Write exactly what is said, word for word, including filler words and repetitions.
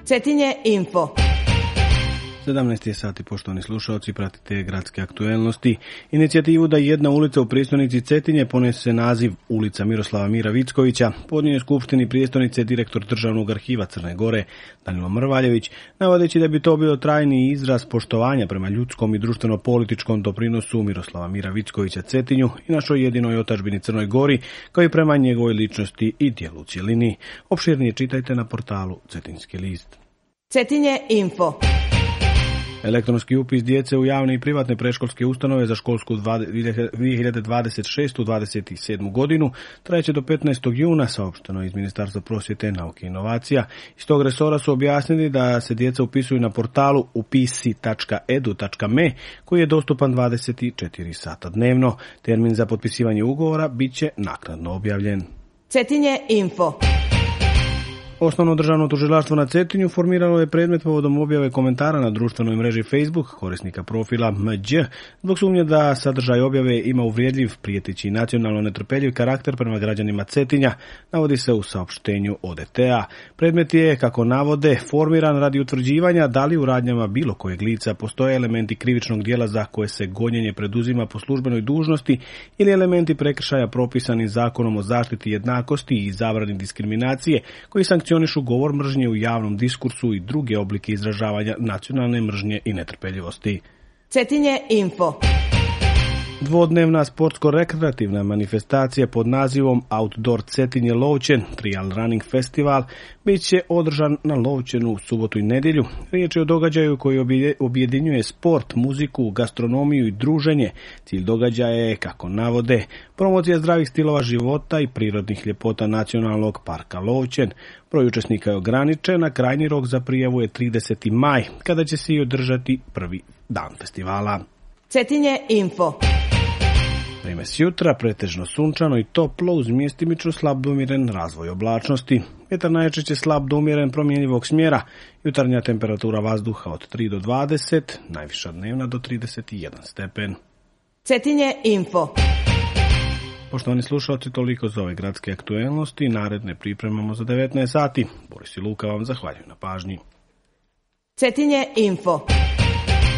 Cetinje info. sedamnaest je sati, poštovani slušalci, pratite gradske aktuelnosti. Inicijativu da jedna ulica u prijestolnici Cetinje ponese naziv Ulica Miroslava Mira Vickovića podnio je Skupštini prijestolnice direktor Državnog arhiva Crne Gore Danilo Mrvaljević, navodeći da bi to bio trajni izraz poštovanja prema ljudskom i društveno-političkom doprinosu Miroslava Mira Vickovića Cetinju i našoj jedinoj otadžbini Crnoj Gori, kao i prema njegovoj ličnosti i djelu u cjelini. Opširnije čitajte na portalu Cetinjski list. Cetinje info. Elektronski upis djece u javne i privatne predškolske ustanove za školsku dvije hiljade dvadeset šeste dvadeset sedmu godinu trajeće do petnaestog juna, saopšteno iz Ministarstva prosvjete, nauke i inovacija. Iz tog resora su objasnili da se djeca upisuju na portalu upisi tačka edu tačka me koji je dostupan dvadeset četiri sata dnevno. Termin za potpisivanje ugovora bit će naknadno objavljen. Cetinje info. Osnovno državno tužilaštvo na Cetinju formiralo je predmet povodom objave komentara na društvenoj mreži Facebook korisnika profila em đe zbog sumnje da sadržaj objave ima uvrijedljiv, prijeteći i nacionalno netrpeljiv karakter prema građanima Cetinja, navodi se u saopštenju o de te a. Predmet je, kako navode, formiran radi utvrđivanja da li u radnjama bilo kojeg lica postoje elementi krivičnog djela za koje se gonjenje preduzima po službenoj dužnosti ili elementi prekršaja propisani Zakonom o zaštiti jednakosti i zabrani diskriminacije koji sankcionišu govor mržnje u javnom diskursu i druge oblike izražavanja nacionalne mržnje i netrpeljivosti. Cetinje info. Dvodnevna sportsko-rekreativna manifestacija pod nazivom Outdoor Cetinje Lovćen Trial Running Festival bit će održan na Lovćenu u subotu i nedjelju. Riječ je o događaju koji objedinjuje sport, muziku, gastronomiju i druženje. Cilj događaja je, kako navode, promocija zdravih stilova života i prirodnih ljepota Nacionalnog parka Lovćen. Broj učesnika je ograničen, a krajnji rok za prijavu je trideseti maj, kada će se i održati prvi dan festivala. Cetinje info. Vrijeme s jutra, pretežno sunčano i toplo uz mjestimično slab do umjeren razvoj oblačnosti. Vjetar najjače će slab do umjeren promjenjivog smjera. Jutarnja temperatura vazduha od tri do dvadeset, najviša dnevna do trideset jedan stepen. Cetinje info. Poštovani slušalci, toliko za ove gradske aktuelnosti. Naredne pripremamo za devetnaest sati. Boris i Luka vam zahvaljuju na pažnji. Cetinje info.